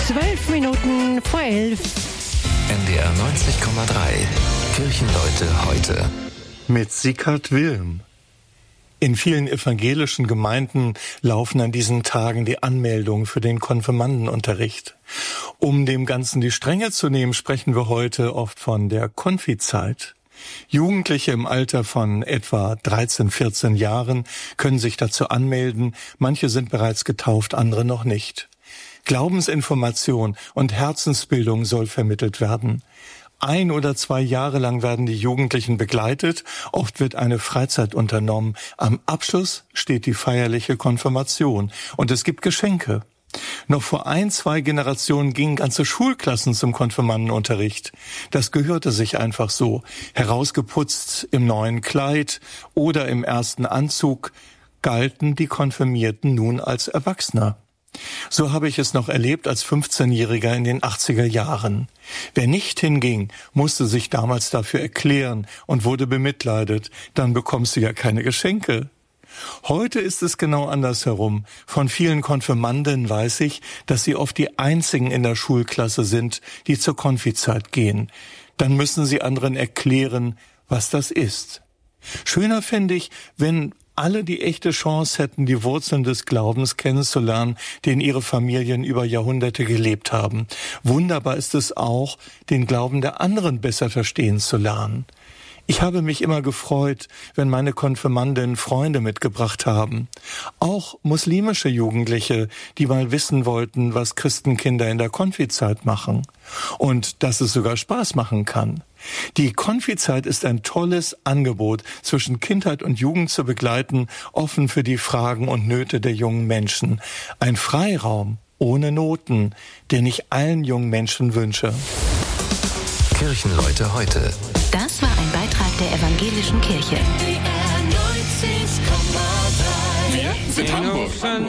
12 Minuten vor 11. NDR 90,3. Kirchenleute heute. Mit Sieghard Wilm. In vielen evangelischen Gemeinden laufen an diesen Tagen die Anmeldungen für den Konfirmandenunterricht. Um dem Ganzen die Strenge zu nehmen, sprechen wir heute oft von der Konfizeit. Jugendliche im Alter von etwa 13, 14 Jahren können sich dazu anmelden. Manche sind bereits getauft, andere noch nicht. Glaubensinformation und Herzensbildung soll vermittelt werden. 1 oder 2 Jahre lang werden die Jugendlichen begleitet. Oft wird eine Freizeit unternommen. Am Abschluss steht die feierliche Konfirmation und es gibt Geschenke. Noch vor 1, 2 Generationen gingen ganze Schulklassen zum Konfirmandenunterricht. Das gehörte sich einfach so. Herausgeputzt im neuen Kleid oder im ersten Anzug galten die Konfirmierten nun als Erwachsener. So habe ich es noch erlebt als 15-Jähriger in den 80er Jahren. Wer nicht hinging, musste sich damals dafür erklären und wurde bemitleidet. Dann bekommst du ja keine Geschenke. Heute ist es genau andersherum. Von vielen Konfirmanden weiß ich, dass sie oft die einzigen in der Schulklasse sind, die zur Konfizeit gehen. Dann müssen sie anderen erklären, was das ist. Schöner fände ich, wenn alle die echte Chance hätten, die Wurzeln des Glaubens kennenzulernen, den ihre Familien über Jahrhunderte gelebt haben. Wunderbar ist es auch, den Glauben der anderen besser verstehen zu lernen. Ich habe mich immer gefreut, wenn meine Konfirmanden Freunde mitgebracht haben. Auch muslimische Jugendliche, die mal wissen wollten, was Christenkinder in der Konfizeit machen. Und dass es sogar Spaß machen kann. Die Konfizeit ist ein tolles Angebot, zwischen Kindheit und Jugend zu begleiten, offen für die Fragen und Nöte der jungen Menschen. Ein Freiraum ohne Noten, den ich allen jungen Menschen wünsche. Kirchenleute heute. Das war ein Beitrag der Evangelischen Kirche. Wir sind Hamburg.